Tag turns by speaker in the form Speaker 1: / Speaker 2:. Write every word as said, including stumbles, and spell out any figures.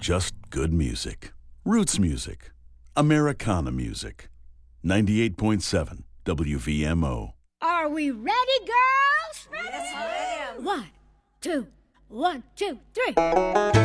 Speaker 1: just good music. Roots music. Americana music. ninety-eight point seven W V M O.
Speaker 2: Are we ready, girls?
Speaker 3: Yes, ma'am.
Speaker 2: One, two, one, two, three.